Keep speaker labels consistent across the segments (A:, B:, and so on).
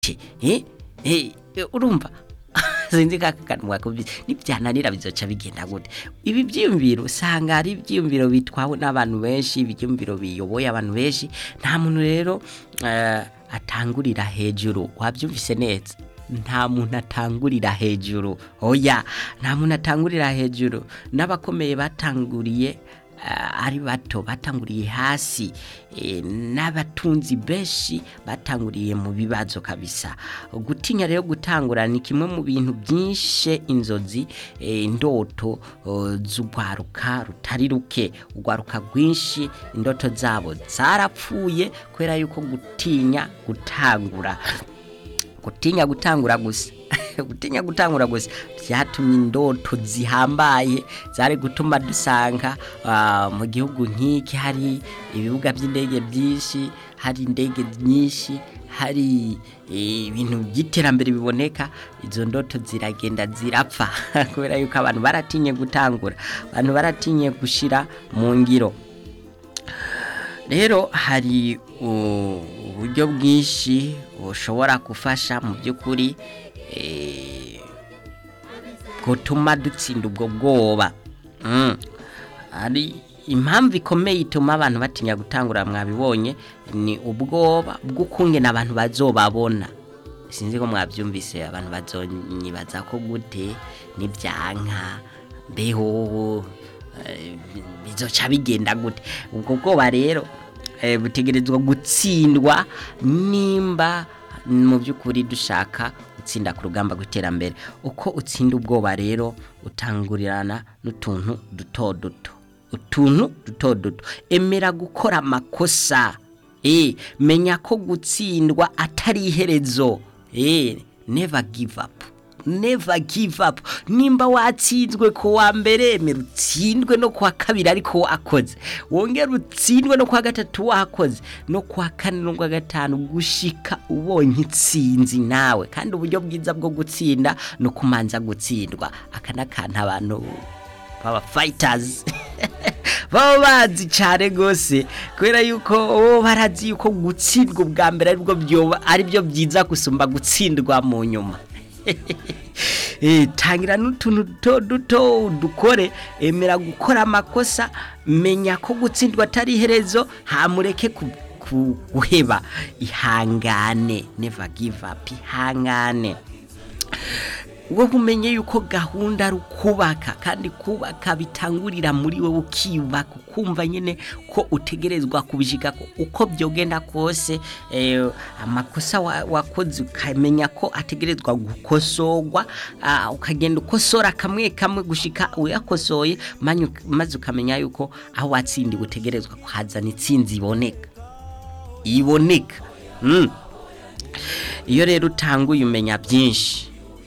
A: eh urumva sinzi kakanwa kubise nibyananira bizoca bigenda gute ibi byiyumviro usanga ari ibyiyumviro bitwawe n'abantu benshi ibyiyumviro biyoboye abantu benshi nta muntu rero atangurira hejuru wabyumvise neza nta muntu atangurira hejuru oya nta muntu atangurira hejuru n'abakomeye batanguriye ari bato batanguriye hasi n'abatunzi benshi batanguriye mu bibazo kabisa gutinya rero gutangura ni kimwe mu bintu byinshi inzozi indoto z'ugwaruka rutari ruke ugwaruka rwinshi indoto zabo zarapfuye kubera yuko gutinya gutangura gusa gutinya gutangura gusa byatumye indoto zihambaye zari gutuma dusanga mu gihugu nk'iki hari ibibuga by'indege byinshi hari indege nyinshi hari ibintu by'iterambere biboneka izo ndoto ziragenda zirapfa kubera yuko abantu baratinye gutangura abantu baratinye gushira mu ngiro rero hari uburyo bwinshi bushobora gufasha mu by'ukuri gutuma dutsinda ubwo bwoba ari impamvu ikomeye ituma abantu batinya gutangura mwabibonye ni ubwoba bw'ukungena abantu bazobabona sinzi ko mwabyumvise abantu bazonyibaza ko gute n'ibyanka beho bizoca bigenda gute ubwo bwoba rero butegerezwa gutsindwa nimba mu by'ukuri dushaka utsinda ku rugamba guterambere uko utsinda ubwoba rero utangurirana n'utuntu duto duto emera gukora amakosa menya ko gutsindwa atari iherezo never give up nimba watsinzwe ku wa mbere emera utsindwe no kwa kabiri ariko wakoze wongera utsindwe no kwa gatatu wakoze no kwa kane no kwa gatanu gushika ubonye itsinzi nawe kandi uburyo bwiza bwo gutsinda no kumanza gutsindwa akanakanta abantu baba fighters baba bazi cyane gose kubera yuko barazi yuko gutsindwa ubwa mbere ari byo byiza gusumba gutsindwa mu nyuma tangira n'utuntu duto dukore emera gukora amakosa menya ko gutsindwa atari iherezo hamureke guheba ihangane never give up ihangane uwo kumenye yuko gahunda rukubaka kandi kubaka bitangurira muri wowe ukiyubaka ukumva nyene ko utegerezwa kubishika uko byogenda kose amakosa wakoze ukamenya ko ategerezwa gukosorwa ukagenda ukosora kamwe gushika uyakosoye maze ukamenya yuko aho watsindi utegerezwa kuhazana itsinzi iboneka iyo rero utanguye umenya byinshi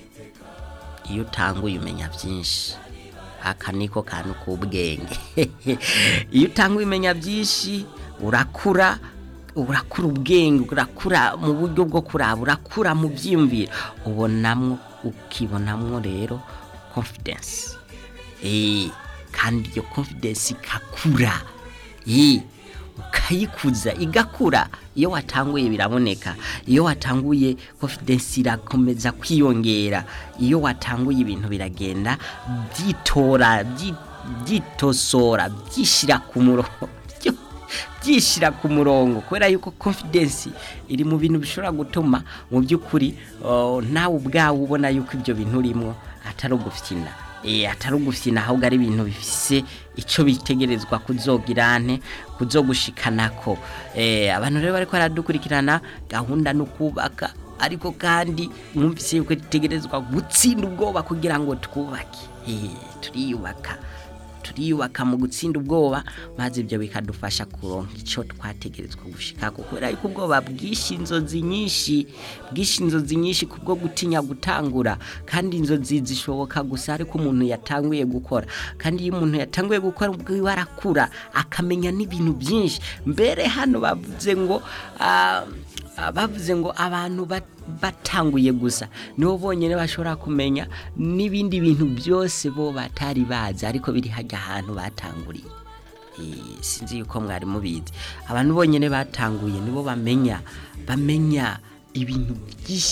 A: aka niko kantu k'ubwenge iyo utanguye umenya byinshi urakura ubwenge urakura mu buryo bwo kuraba urakura mu byiyumviro ukibonamwo rero confidence kandi iyo confidence ikakura ukayikuza igakura iyo watanguye biraboneka iyo watanguye confidence irakomeza kwiyongera iyo watanguye ibintu biragenda byitosora byishira ku murongo kubera yuko confidence iri mu bintu bishobora gutuma mu by'ukuri nawe ubwawe ubona yuko ibyo bintu urimo atari ugufyina atari ugufyina ahubwo ari ibintu bifise icyo bitegerezwa kuzogirane kuzogushikanako abantu rero bariko baradukurikirana gahunda no kubaka ariko kandi mwumvise yuko dutegerezwa gutsinda ubwoba kugira ngo twubake turiyubaka mu gutsinda ubwoba maze ibyo bikadufasha kuronka icyo twategerezwa gushika kubera yuko ubwoba bwishi inzozi nyinshi kubwo gutinya gutangura kandi inzozi zishoboka gusa ariko umuntu yatanguye gukora kandi iyo umuntu yatanguye gukora ubwo arakura akamenya n'ibintu byinshi mbere hano bavuze ngo abantu batanguye gusa nibo bonyene bashobora kumenya n'ibindi bintu byose bo batari bazi ariko biri hajya ahantu batanguriye sinzi yuko mwari mubizi abantu bonyene batanguye nibo bamenya ibintu byinshi